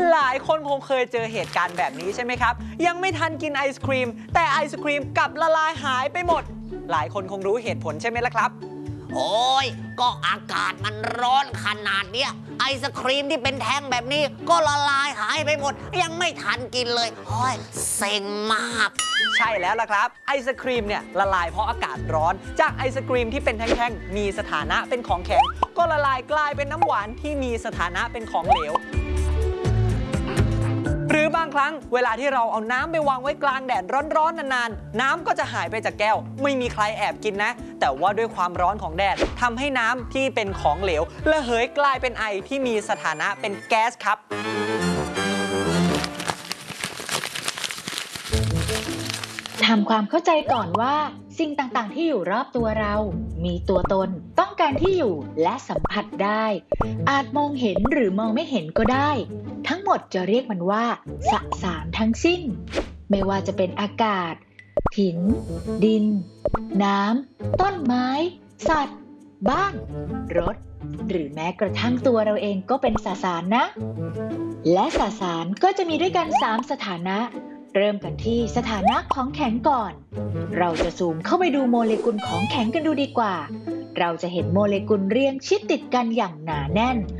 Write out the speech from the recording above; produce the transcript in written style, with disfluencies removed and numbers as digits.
หลายคนคงเคยเจอเหตุการณ์แบบนี้ใช่ไหมครับยังไม่ทันกินไอศครีมแต่ไอศครีมกลับละลายหายไปหมดหลายคนคงรู้เหตุผลใช่ไหมล่ะครับโอ้ยก็อากาศมันร้อนขนาดเนี้ยไอศครีมที่เป็นแท่งแบบนี้ก็ละลายหายไปหมดยังไม่ทันกินเลยโอ้ยเซ็งมากใช่แล้วล่ะครับไอศครีมเนี่ยละลายเพราะอากาศร้อนจากไอศครีมที่เป็นแท่งๆมีสถานะเป็นของแข็งก็ละลายกลายเป็นน้ำหวานที่มีสถานะเป็นของเหลวหรือบางครั้งเวลาที่เราเอาน้ำไปวางไว้กลางแดดร้อนๆนานๆน้ำก็จะหายไปจากแก้วไม่มีใครแอบกินนะแต่ว่าด้วยความร้อนของแดดทำให้น้ำที่เป็นของเหลวระเหยกลายเป็นไอที่มีสถานะเป็นแก๊สครับทำความเข้าใจก่อนว่าสิ่งต่างๆที่อยู่รอบตัวเรามีตัวตนต้องการที่อยู่และสัมผัสได้อาจมองเห็นหรือมองไม่เห็นก็ได้ทั้งหมดจะเรียกมันว่าสสารทั้งสิ้นไม่ว่าจะเป็นอากาศหินดินน้ำต้นไม้สัตว์บ้านรถหรือแม้กระทั่งตัวเราเองก็เป็นสสารนะและสสารก็จะมีด้วยกัน3สถานะเริ่มกันที่สถานะของแข็งก่อนเราจะซูมเข้าไปดูโมเลกุลของแข็งกันดูดีกว่าเราจะเห็นโมเลกุลเรียงชิดติดกันอย่างหนาแน่น